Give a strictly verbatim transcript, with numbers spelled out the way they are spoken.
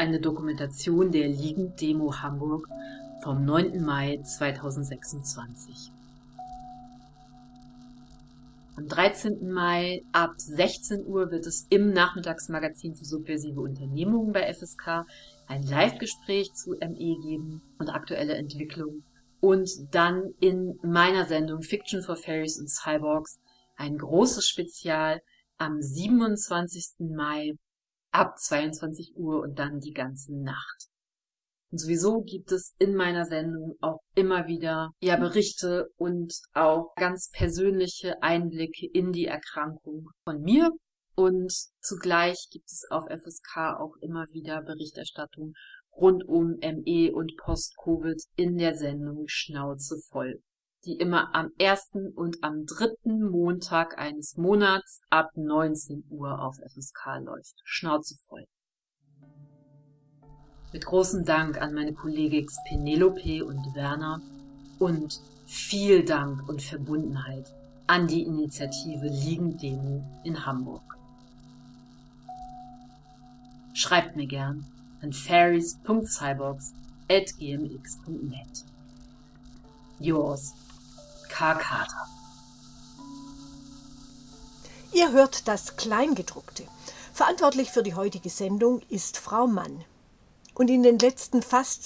eine Dokumentation der Liegend-Demo Hamburg vom neunten Mai zweitausendsechsundzwanzig. Am dreizehnten Mai ab sechzehn Uhr wird es im Nachmittagsmagazin für subversive Unternehmungen bei F S K ein Live-Gespräch zu M E geben und aktuelle Entwicklungen. Und dann in meiner Sendung Fiction for Fairies und Cyborgs ein großes Spezial am siebenundzwanzigsten Mai ab zweiundzwanzig Uhr und dann die ganze Nacht. Und sowieso gibt es in meiner Sendung auch immer wieder ja Berichte und auch ganz persönliche Einblicke in die Erkrankung von mir. Und zugleich gibt es auf F S K auch immer wieder Berichterstattung rund um M E und Post-Covid in der Sendung Schnauze voll, die immer am ersten und am dritten Montag eines Monats ab neunzehn Uhr auf F S K läuft. Schnauze voll. Mit großem Dank an meine Kolleginnen Penelope und Werner und viel Dank und Verbundenheit an die Initiative Liegend-Demo in Hamburg. Schreibt mir gern an fairies punkt cyborgs at g m x punkt net. Yours, K. Carter. Ihr hört das Kleingedruckte. Verantwortlich für die heutige Sendung ist Frau Mann. Und in den letzten fast